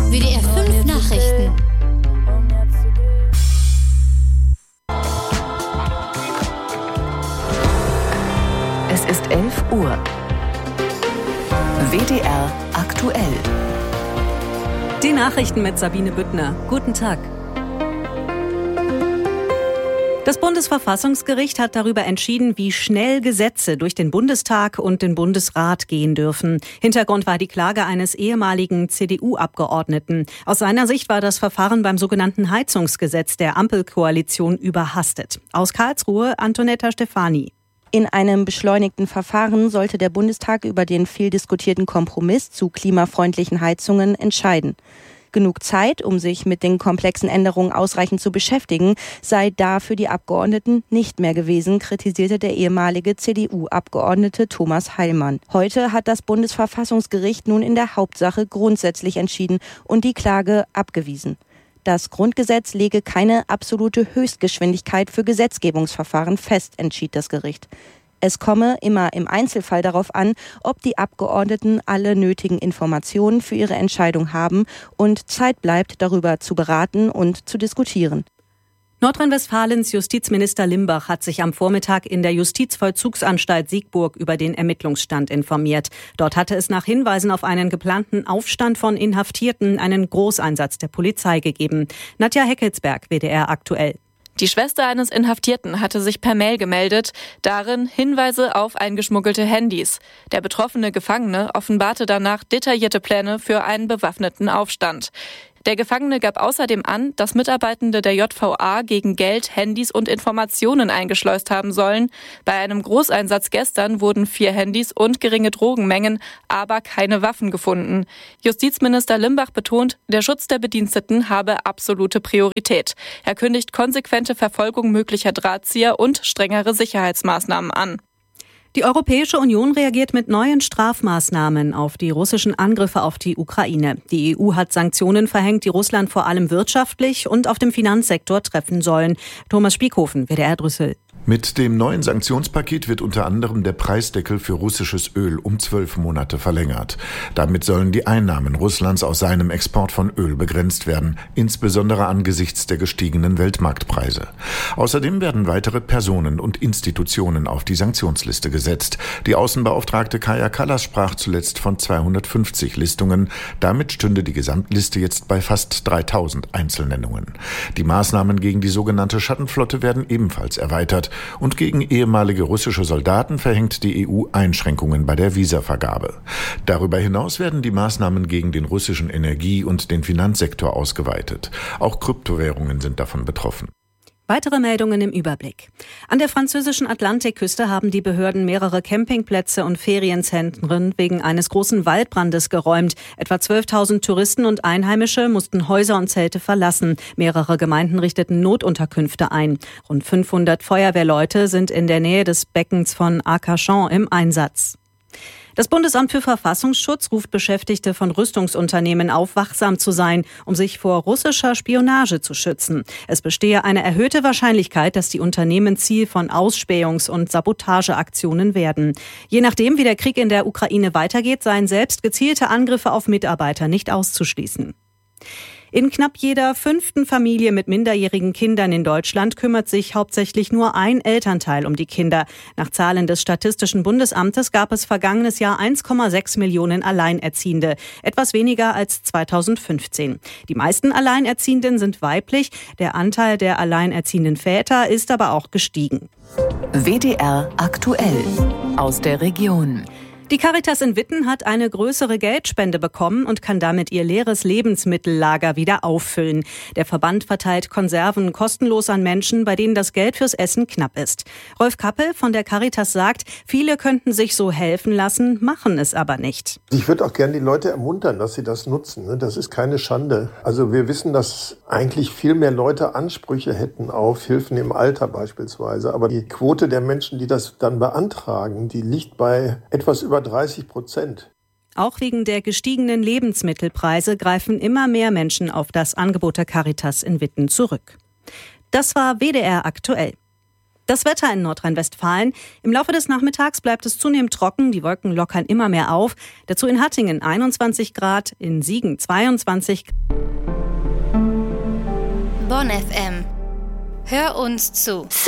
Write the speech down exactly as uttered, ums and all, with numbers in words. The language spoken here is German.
W D R fünf Nachrichten. Es ist elf Uhr. W D R aktuell. Die Nachrichten mit Sabine Büttner. Guten Tag. Das Bundesverfassungsgericht hat darüber entschieden, wie schnell Gesetze durch den Bundestag und den Bundesrat gehen dürfen. Hintergrund war die Klage eines ehemaligen C D U-Abgeordneten. Aus seiner Sicht war das Verfahren beim sogenannten Heizungsgesetz der Ampelkoalition überhastet. Aus Karlsruhe Antonetta Stefani. In einem beschleunigten Verfahren sollte der Bundestag über den viel diskutierten Kompromiss zu klimafreundlichen Heizungen entscheiden. Genug Zeit, um sich mit den komplexen Änderungen ausreichend zu beschäftigen, sei da für die Abgeordneten nicht mehr gewesen, kritisierte der ehemalige C D U-Abgeordnete Thomas Heilmann. Heute hat das Bundesverfassungsgericht nun in der Hauptsache grundsätzlich entschieden und die Klage abgewiesen. Das Grundgesetz lege keine absolute Höchstgeschwindigkeit für Gesetzgebungsverfahren fest, entschied das Gericht. Es komme immer im Einzelfall darauf an, ob die Abgeordneten alle nötigen Informationen für ihre Entscheidung haben und Zeit bleibt, darüber zu beraten und zu diskutieren. Nordrhein-Westfalens Justizminister Limbach hat sich am Vormittag in der Justizvollzugsanstalt Siegburg über den Ermittlungsstand informiert. Dort hatte es nach Hinweisen auf einen geplanten Aufstand von Inhaftierten einen Großeinsatz der Polizei gegeben. Nadja Heckelsberg, W D R aktuell. Die Schwester eines Inhaftierten hatte sich per Mail gemeldet, darin Hinweise auf eingeschmuggelte Handys. Der betroffene Gefangene offenbarte danach detaillierte Pläne für einen bewaffneten Aufstand. Der Gefangene gab außerdem an, dass Mitarbeitende der J V A gegen Geld, Handys und Informationen eingeschleust haben sollen. Bei einem Großeinsatz gestern wurden vier Handys und geringe Drogenmengen, aber keine Waffen gefunden. Justizminister Limbach betont, der Schutz der Bediensteten habe absolute Priorität. Er kündigt konsequente Verfolgung möglicher Drahtzieher und strengere Sicherheitsmaßnahmen an. Die Europäische Union reagiert mit neuen Strafmaßnahmen auf die russischen Angriffe auf die Ukraine. Die E U hat Sanktionen verhängt, die Russland vor allem wirtschaftlich und auf dem Finanzsektor treffen sollen. Thomas Spiekhofen, W D R Brüssel. Mit dem neuen Sanktionspaket wird unter anderem der Preisdeckel für russisches Öl um zwölf Monate verlängert. Damit sollen die Einnahmen Russlands aus seinem Export von Öl begrenzt werden, insbesondere angesichts der gestiegenen Weltmarktpreise. Außerdem werden weitere Personen und Institutionen auf die Sanktionsliste gesetzt. Die Außenbeauftragte Kaja Kallas sprach zuletzt von zweihundertfünfzig Listungen. Damit stünde die Gesamtliste jetzt bei fast dreitausend Einzelnennungen. Die Maßnahmen gegen die sogenannte Schattenflotte werden ebenfalls erweitert. Und gegen ehemalige russische Soldaten verhängt die E U Einschränkungen bei der Visavergabe. Darüber hinaus werden die Maßnahmen gegen den russischen Energie- und den Finanzsektor ausgeweitet. Auch Kryptowährungen sind davon betroffen. Weitere Meldungen im Überblick. An der französischen Atlantikküste haben die Behörden mehrere Campingplätze und Ferienzentren wegen eines großen Waldbrandes geräumt. Etwa zwölftausend Touristen und Einheimische mussten Häuser und Zelte verlassen. Mehrere Gemeinden richteten Notunterkünfte ein. Rund fünfhundert Feuerwehrleute sind in der Nähe des Beckens von Arcachon im Einsatz. Das Bundesamt für Verfassungsschutz ruft Beschäftigte von Rüstungsunternehmen auf, wachsam zu sein, um sich vor russischer Spionage zu schützen. Es bestehe eine erhöhte Wahrscheinlichkeit, dass die Unternehmen Ziel von Ausspähungs- und Sabotageaktionen werden. Je nachdem, wie der Krieg in der Ukraine weitergeht, seien selbst gezielte Angriffe auf Mitarbeiter nicht auszuschließen. In knapp jeder fünften Familie mit minderjährigen Kindern in Deutschland kümmert sich hauptsächlich nur ein Elternteil um die Kinder. Nach Zahlen des Statistischen Bundesamtes gab es vergangenes Jahr eins Komma sechs Millionen Alleinerziehende, etwas weniger als zweitausendfünfzehn. Die meisten Alleinerziehenden sind weiblich, der Anteil der alleinerziehenden Väter ist aber auch gestiegen. W D R aktuell aus der Region. Die Caritas in Witten hat eine größere Geldspende bekommen und kann damit ihr leeres Lebensmittellager wieder auffüllen. Der Verband verteilt Konserven kostenlos an Menschen, bei denen das Geld fürs Essen knapp ist. Rolf Kappel von der Caritas sagt, viele könnten sich so helfen lassen, machen es aber nicht. Ich würde auch gerne die Leute ermuntern, dass sie das nutzen. Das ist keine Schande. Also wir wissen, dass eigentlich viel mehr Leute Ansprüche hätten auf Hilfen im Alter beispielsweise. Aber die Quote der Menschen, die das dann beantragen, die liegt bei etwas über dreißig Prozent. Auch wegen der gestiegenen Lebensmittelpreise greifen immer mehr Menschen auf das Angebot der Caritas in Witten zurück. Das war W D R aktuell. Das Wetter in Nordrhein-Westfalen. Im Laufe des Nachmittags bleibt es zunehmend trocken, die Wolken lockern immer mehr auf. Dazu in Hattingen einundzwanzig Grad, in Siegen zweiundzwanzig. Bonn F M. Hör uns zu.